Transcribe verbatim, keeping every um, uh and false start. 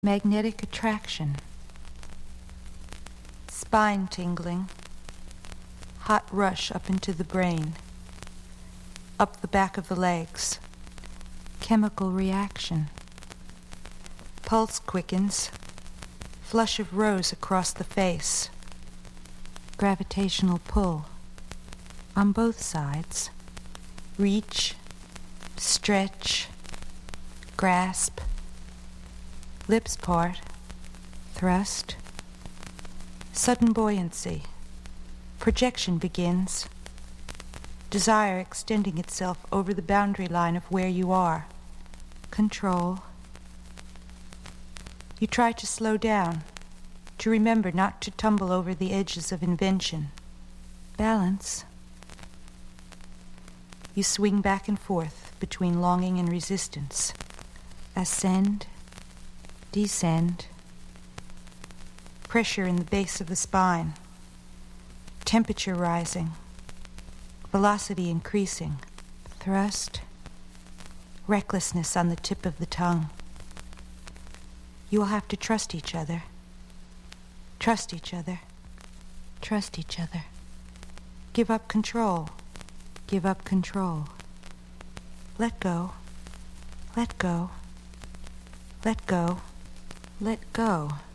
Magnetic attraction. Spine tingling. Hot rush up into the brain. Up the back of the legs. Chemical reaction. Pulse quickens. Flush of rose across the face. Gravitational pull. On both sides. Reach. Stretch. Grasp. Lips part. Thrust. Sudden buoyancy. Projection begins. Desire extending itself over the boundary line of where you are. Control. You try to slow down, to remember not to tumble over the edges of invention. Balance. You swing back and forth between longing and resistance. Ascend. Descend. Pressure in the base of the spine. Temperature rising. Velocity increasing. Thrust. Recklessness on the tip of the tongue. You will have to trust each other. Trust each other. Trust each other. Give up control. Give up control. Let go. Let go. Let go. Let go.